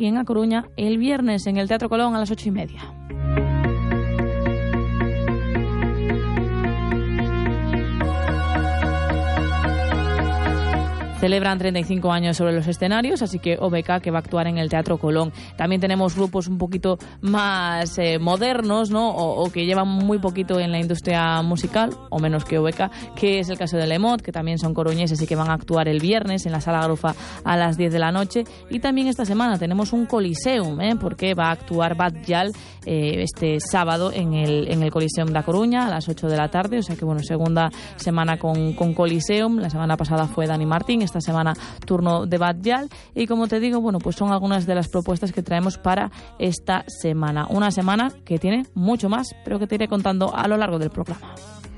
aquí en A Coruña el viernes en el Teatro Colón a las 8:30. Celebran 35 años sobre los escenarios, así que OBK, que va a actuar en el Teatro Colón. También tenemos grupos un poquito más modernos, ¿no? O que llevan muy poquito en la industria musical, o menos que OBK, que es el caso de Lemot, que también son coruñeses y que van a actuar el viernes en la Sala Garufa a las 10 de la noche. Y también esta semana tenemos un Coliseum, porque va a actuar Bat Yal este sábado en el Coliseum da Coruña a las 8 de la tarde. O sea que, bueno, segunda semana con Coliseum. La semana pasada fue Dani Martín, esta semana turno de Bat Yal. Y como te digo, bueno, pues son algunas de las propuestas que traemos para esta semana. Una semana que tiene mucho más, pero que te iré contando a lo largo del programa.